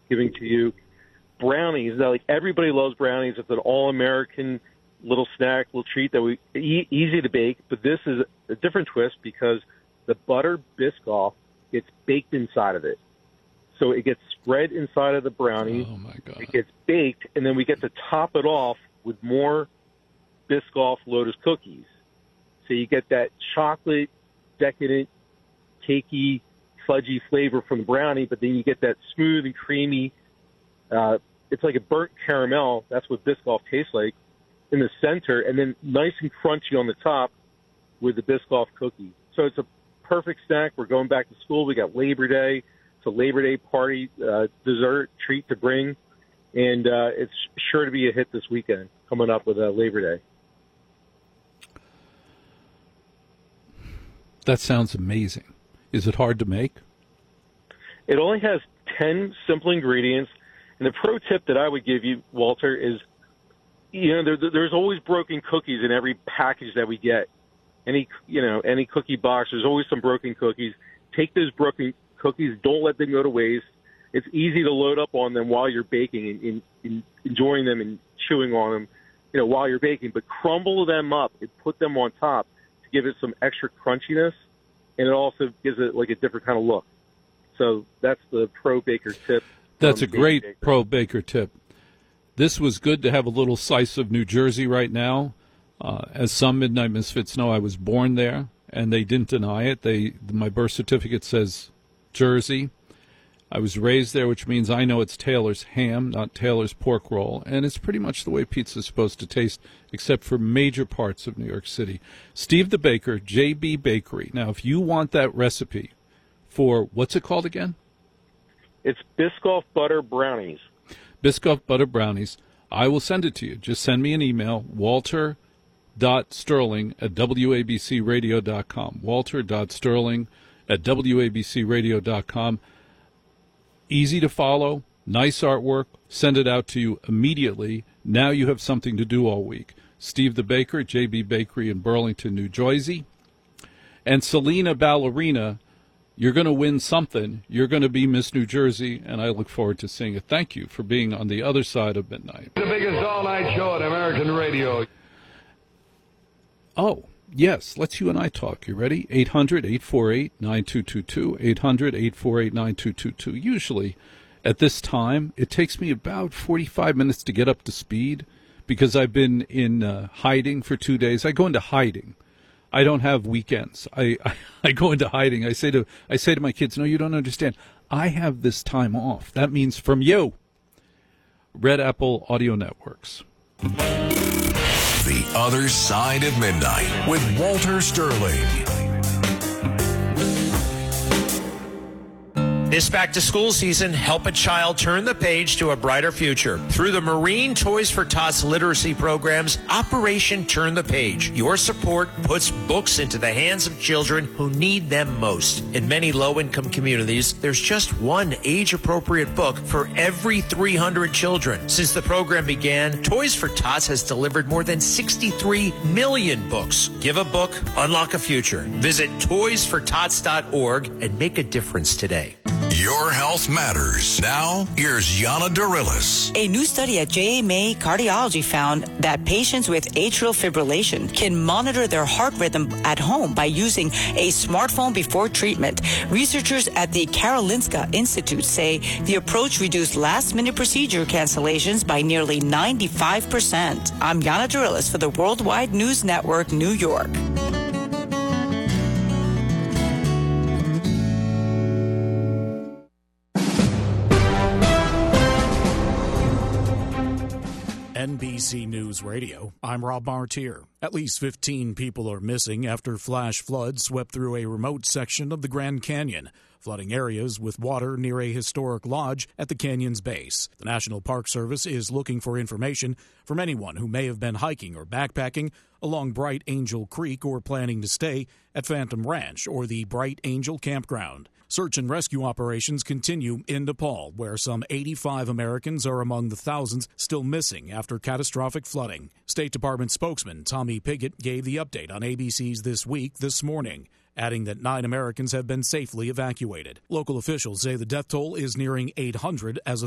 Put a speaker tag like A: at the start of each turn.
A: giving to you. Brownies, now, like everybody loves brownies. It's an all-American little snack, little treat that easy to bake. But this is a different twist because the butter Biscoff gets baked inside of it. So it gets spread inside of the brownie.
B: Oh, my God.
A: It gets baked, and then we get to top it off with more Biscoff Lotus cookies. So you get that chocolate, decadent, cakey, fudgy flavor from the brownie, but then you get that smooth and creamy, it's like a burnt caramel. That's what Biscoff tastes like in the center, and then nice and crunchy on the top with the Biscoff cookie. So it's a perfect snack. We're going back to school. We got Labor Day. It's a Labor Day party dessert treat to bring, and it's sure to be a hit this weekend coming up with Labor Day.
B: That sounds amazing. Is it hard to make?
A: It only has 10 simple ingredients, and the pro tip that I would give you, Walter, is there's always broken cookies in every package that we get. Any cookie box, there's always some broken cookies. Take those broken cookies, don't let them go to waste. It's easy to load up on them while you're baking and enjoying them and chewing on them, while you're baking. But crumble them up and put them on top to give it some extra crunchiness, and it also gives it like a different kind of look. So that's the pro baker tip.
B: That's a great pro baker tip. This was good to have a little slice of New Jersey right now. As some Midnight Misfits know, I was born there, and they didn't deny it. My birth certificate says Jersey. I was raised there, which means I know it's Taylor's ham, not Taylor's pork roll, and it's pretty much the way pizza's supposed to taste, except for major parts of New York City. Steve the Baker, JB Bakery. Now, if you want that recipe for, what's it called again?
A: It's Biscoff Butter Brownies.
B: Biscoff Butter Brownies. I will send it to you. Just send me an email, walter.sterling@wabcradio.com. walter.sterling@wabcradio.com. Easy to follow, nice artwork. Send it out to you immediately. Now you have something to do all week. Steve the Baker, JB Bakery in Burlington, New Jersey. And Selena Ballerina, you're going to win something. You're going to be Miss New Jersey, and I look forward to seeing it. Thank you for being on the other side of midnight.
C: The biggest all-night show on American radio.
B: Oh, yes, let's you and I talk. You ready? 800-848-9222, 800-848-9222. Usually at this time, it takes me about 45 minutes to get up to speed because I've been in hiding for 2 days. I go into hiding. I don't have weekends. I go into hiding. I say to my kids, no, you don't understand. I have this time off. That means from you. Red Apple Audio Networks.
D: The Other Side of Midnight with Walter Sterling.
E: This back-to-school season, help a child turn the page to a brighter future. Through the Marine Toys for Tots literacy programs, Operation Turn the Page. Your support puts books into the hands of children who need them most. In many low-income communities, there's just one age-appropriate book for every 300 children. Since the program began, Toys for Tots has delivered more than 63 million books. Give a book, unlock a future. Visit toysfortots.org and make a difference today.
D: Your health matters. Now, here's Yana Dorilis.
F: A new study at JMA Cardiology found that patients with atrial fibrillation can monitor their heart rhythm at home by using a smartphone before treatment. Researchers at the Karolinska Institute say the approach reduced last-minute procedure cancellations by nearly 95%. I'm Yana Dorilis for the Worldwide News Network, New York.
G: NBC News Radio, I'm Rob Martier. At least 15 people are missing after flash floods swept through a remote section of the Grand Canyon, flooding areas with water near a historic lodge at the canyon's base. The National Park Service is looking for information from anyone who may have been hiking or backpacking along Bright Angel Creek or planning to stay at Phantom Ranch or the Bright Angel Campground. Search and rescue operations continue in Nepal, where some 85 Americans are among the thousands still missing after catastrophic flooding. State Department spokesman Tommy Pigott gave the update on ABC's This Week this morning, adding that 9 Americans have been safely evacuated. Local officials say the death toll is nearing 800 as